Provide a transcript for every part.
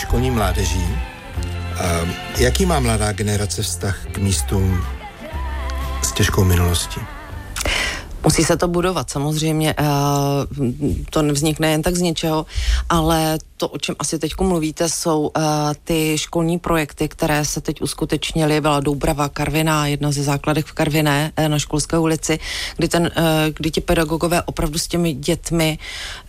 školní mládeží. Jaký má mladá generace vztah k místům s těžkou minulostí? Musí se to budovat, samozřejmě, to nevznikne jen tak z ničeho, ale to, o čem asi teď mluvíte, jsou ty školní projekty, které se teď uskutečnily. Byla Doubrava, Karviná, jedna ze základek v Karviné na Školské ulici, kdy ti pedagogové opravdu s těmi dětmi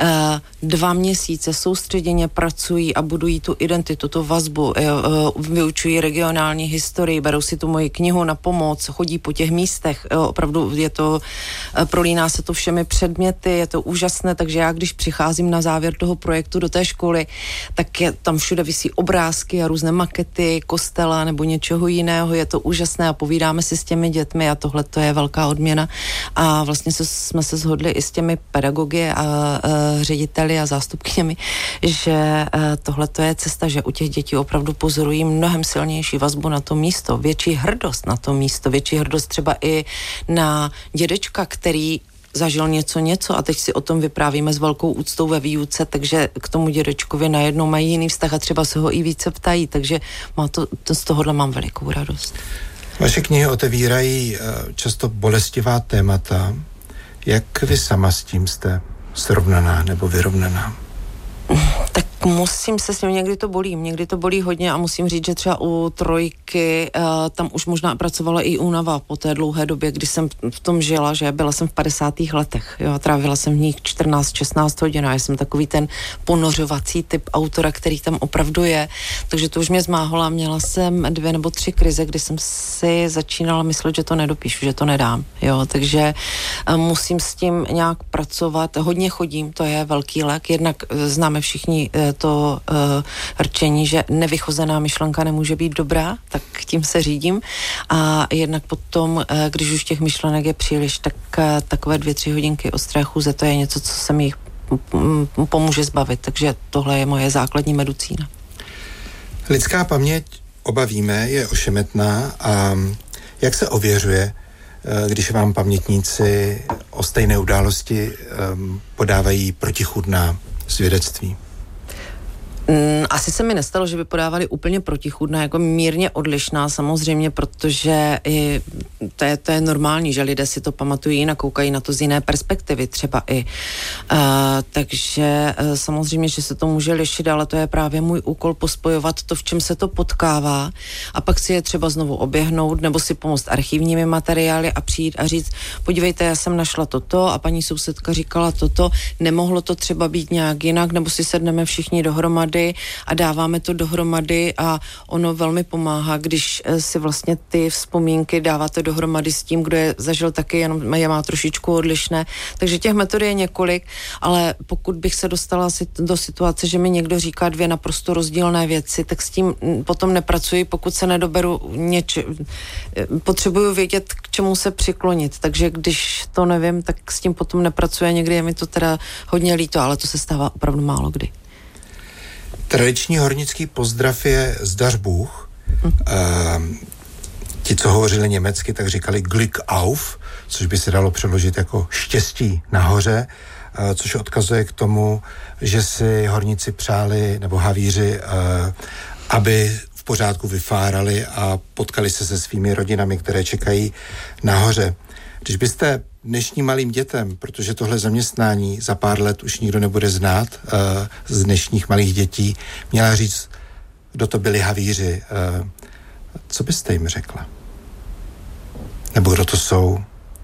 2 měsíce soustředěně pracují a budují tu identitu, tu vazbu, vyučují regionální historii, berou si tu moji knihu na pomoc, chodí po těch místech, opravdu je to, prolíná se to všemi předměty, je to úžasné, takže já, když přicházím na závěr toho projektu do té školy, tak tam všude visí obrázky a různé makety kostela nebo něčeho jiného, je to úžasné a povídáme si s těmi dětmi a tohle to je velká odměna a vlastně jsme se shodli i s těmi pedagogy a řediteli a zástupkyněmi, že tohle to je cesta, že u těch dětí opravdu pozorují mnohem silnější vazbu na to místo, větší hrdost na to místo, větší hrdost třeba i na dědečka, který zažil něco a teď si o tom vyprávíme s velkou úctou ve výuce, takže k tomu dědečkovi najednou mají jiný vztah a třeba se ho i více ptají, takže z tohohle mám velikou radost. Vaše knihy otevírají často bolestivá témata. Jak vy sama s tím jste srovnaná nebo vyrovnaná? Tak musím se s ním, někdy to bolí hodně a musím říct, že třeba u Trojky tam už možná pracovala i únava po té dlouhé době, kdy jsem v tom žila, že byla jsem v 50. letech, jo, trávila jsem v nich 14-16 hodin a já jsem takový ten ponořovací typ autora, který tam opravdu je, takže to už mě zmáhalo, měla jsem 2 nebo 3 krize, kdy jsem si začínala myslet, že to nedopíšu, že to nedám, jo, takže musím s tím nějak pracovat, hodně chodím, to je velký lék, jednak známe všichni to rčení, že nevychozená myšlenka nemůže být dobrá, tak tím se řídím a jednak potom, když už těch myšlenek je příliš, tak takové 2-3 hodinky ostré chůze, to je něco, co se mi jich pomůže zbavit, takže tohle je moje základní medicína. Lidská paměť, oba víme, je ošemetná a jak se ověřuje, když vám pamětníci o stejné události podávají protichůdná svědectví? Asi se mi nestalo, že by podávali úplně protichůdná, jako mírně odlišná samozřejmě, protože to je normální, že lidé si to pamatují jinak, koukají na to z jiné perspektivy třeba i. Takže samozřejmě, že se to může lišit, ale to je právě můj úkol pospojovat to, v čem se to potkává a pak si je třeba znovu oběhnout nebo si pomoct archivními materiály a přijít a říct, podívejte, já jsem našla toto a paní sousedka říkala toto, nemohlo to třeba být nějak jinak, nebo si sedneme všichni dohromady a dáváme to dohromady a ono velmi pomáhá, když si vlastně ty vzpomínky dáváte dohromady s tím, kdo je zažil taky, jenom je má trošičku odlišné. Takže těch metod je několik, ale pokud bych se dostala do situace, že mi někdo říká 2 naprosto rozdílné věci, tak s tím potom nepracuji, pokud se nedoberu potřebuju vědět, k čemu se přiklonit. Takže když to nevím, tak s tím potom nepracuji. Někdy je mi to teda hodně líto, ale to se stává opravdu málo kdy. Tradiční hornický pozdrav je zdař Bůh. Ti, co hovořili německy, tak říkali Glück auf, což by se dalo přeložit jako štěstí nahoře, což odkazuje k tomu, že si horníci přáli, nebo havíři, aby v pořádku vyfárali a potkali se svými rodinami, které čekají nahoře. Když byste dnešním malým dětem, protože tohle zaměstnání za pár let už nikdo nebude znát z dnešních malých dětí, měla říct, kdo to byli havíři, co byste jim řekla? Nebo kdo to jsou?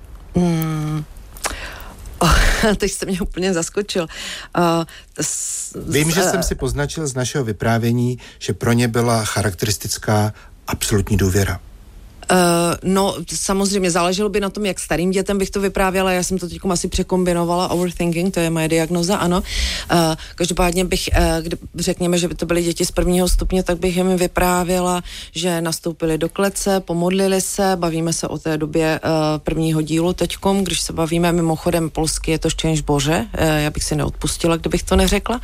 Teď jste mě úplně zaskočil. Vím, že jsem si poznačil z našeho vyprávění, že pro ně byla charakteristická absolutní důvěra. No, samozřejmě záleželo by na tom, jak starým dětem bych to vyprávěla, já jsem to teď asi překombinovala, overthinking, to je moje diagnoza, ano. Každopádně bych, řekněme, že by to byly děti z 1. stupně, tak bych jim vyprávěla, že nastoupili do klece, pomodlili se, bavíme se o té době 1. dílu teďkom, když se bavíme mimochodem polsky, je to Szczęść Boże, já bych si neodpustila, kdybych to neřekla.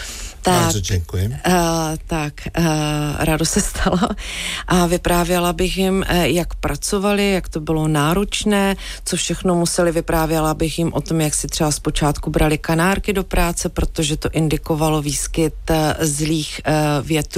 Rádo se stalo. A vyprávěla bych jim, jak pracovali, jak to bylo náročné, co všechno museli, vyprávěla bych jim o tom, jak si třeba zpočátku brali kanárky do práce, protože to indikovalo výskyt zlých větrů